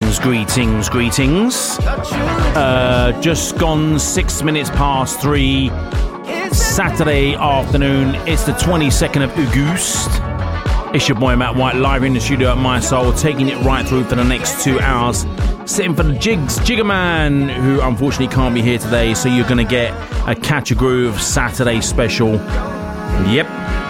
Greetings. Just gone 6 minutes past 3, Saturday afternoon. It's the 22nd of August. It's your boy Matt White, live in the studio at My Soul, taking it right through for the next 2 hours. Sitting for the Jigger Man, who unfortunately can't be here today, so you're going to get a Catch a Groove Saturday special. Yep.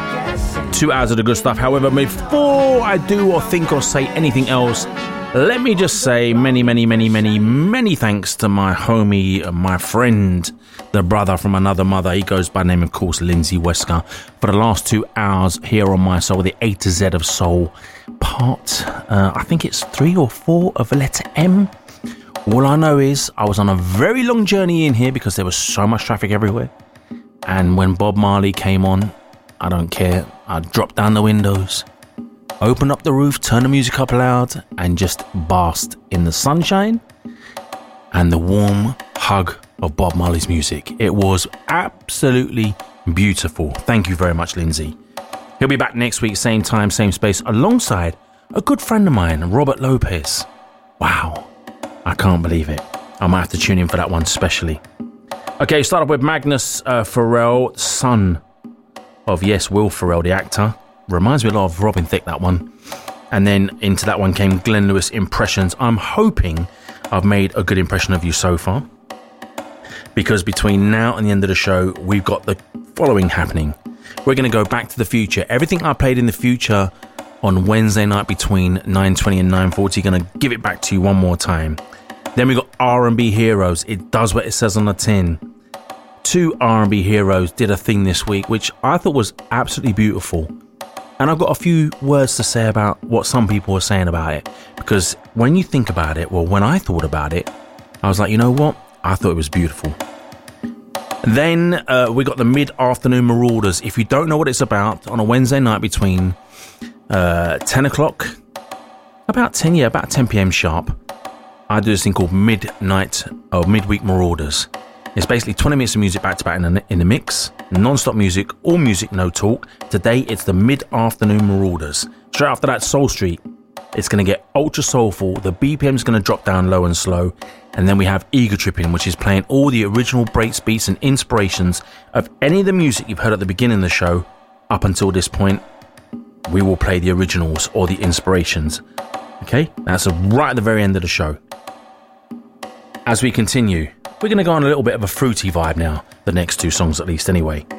2 hours of the good stuff. However, before I do or think or say anything else, let me just say many thanks to my homie, my friend, the brother from another mother. He goes by the name, of course, Lindsay Wesker, for the last 2 hours here on My Soul, the A to Z of Soul part. I think it's 3 or 4 of the letter M. All I know is I was on a very long journey in here because there was so much traffic everywhere. And when Bob Marley came on, I don't care, I dropped down the windows, opened up the roof, turned the music up loud, and just basked in the sunshine and the warm hug of Bob Marley's music. It was absolutely beautiful. Thank you very much, Lindsay. He'll be back next week, same time, same space, alongside a good friend of mine, Robert Lopez. Wow, I can't believe it. I might have to tune in for that one specially. Okay, start off with Magnus Farrell, son of, yes, Will Ferrell, the actor. Reminds me a lot of Robin Thicke, that one. And then into that one came Glenn Lewis, Impressions. I'm hoping I've made a good impression of you so far, because between now and the end of the show, we've got the following happening. We're going to go back to the future. Everything I played in the future on Wednesday night between 9:20 and 9:40, going to give it back to you one more time. Then we got R&B Heroes. It does what it says on the tin. 2 R&B heroes did a thing this week, which I thought was absolutely beautiful. And I've got a few words to say about what some people were saying about it. Because when you think about it, well, when I thought about it, I was like, you know what? I thought it was beautiful. Then we got the Mid-Afternoon Marauders. If you don't know what it's about, on a Wednesday night between 10 o'clock, about 10 p.m. sharp, I do this thing called Midweek Marauders. It's basically 20 minutes of music back to back in the mix, non-stop music, all music, no talk. Today it's the Mid-Afternoon Marauders. Straight after that, Soul Street. It's going to get ultra soulful. The BPM's going to drop down low and slow. And then we have Ego Tripping, which is playing all the original breaks, beats and inspirations of any of the music you've heard at the beginning of the show. Up until this point, we will play the originals or the inspirations. Okay, that's right at the very end of the show. As we continue, we're going to go on a little bit of a fruity vibe now, the next 2 songs at least anyway.